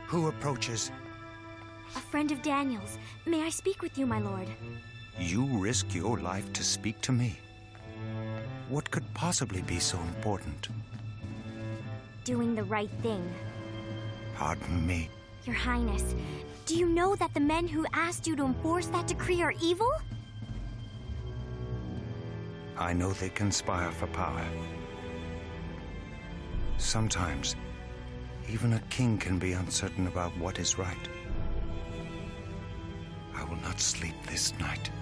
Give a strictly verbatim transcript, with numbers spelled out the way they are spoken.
Who approaches? A friend of Daniel's. May I speak with you, my lord? You risk your life to speak to me? What could possibly be so important? Doing the right thing. Pardon me. Your Highness, do you know that the men who asked you to enforce that decree are evil? I know they conspire for power. Sometimes, even a king can be uncertain about what is right. I will not sleep this night.